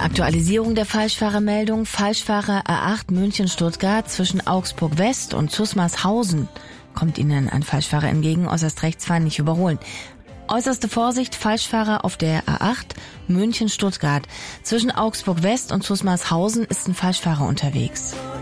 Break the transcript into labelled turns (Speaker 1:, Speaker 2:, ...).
Speaker 1: Aktualisierung der Falschfahrermeldung. Falschfahrer A8 München-Stuttgart zwischen Augsburg West und Zusmarshausen. Kommt Ihnen ein Falschfahrer entgegen, äußerst rechts fahren, nicht überholen. Äußerste Vorsicht, Falschfahrer auf der A8 München-Stuttgart. Zwischen Augsburg West und Zusmarshausen ist ein Falschfahrer unterwegs.